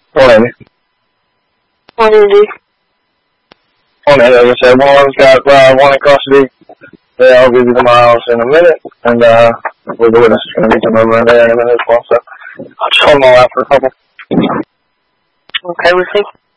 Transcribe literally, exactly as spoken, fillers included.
Morning. Morning, D. Morning, as I said, one's got uh, one in custody. Yeah, I'll give you the miles in a minute, and uh, we'll do it. It's going to be come over there in a minute as well, so I'll just hold them all out for a couple. Okay, we'll see.